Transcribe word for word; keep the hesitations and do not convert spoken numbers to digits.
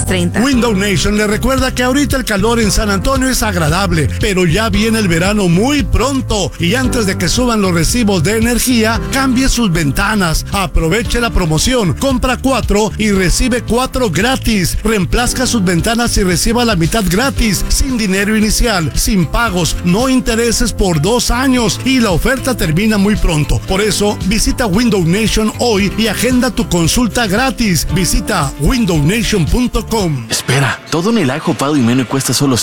treinta. Window Nation le recuerda que ahorita el calor en San Antonio es agradable, pero ya viene el verano muy pronto y antes de que suban los recibos de energía, cambie sus ventanas. Aproveche la promoción, compra cuatro y recibe cuatro gratis. Reemplazca sus ventanas y reciba la mitad gratis, sin dinero inicial, sin pagos, no intereses por dos años y la oferta termina muy pronto. Por eso, visita Window Nation hoy y agenda tu consulta gratis. Visita window nation punto com. Espera, todo en el ajo Pado y Mene cuesta solo